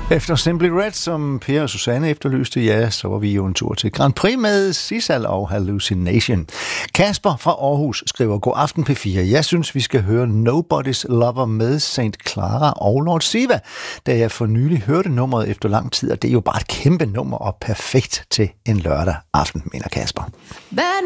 Efter Simply Red, som Per og Susanne efterlyste, ja, så var vi jo en tur til Grand Prix med Sissal og Hallucination. Kasper fra Aarhus skriver, god aften P4. Jeg synes, vi skal høre Nobody's Lover med St. Clara og Lord Siva, da jeg for nylig hørte nummeret efter lang tid, og det er jo bare et kæmpe nummer og perfekt til en lørdag aften, mener Kasper. Bad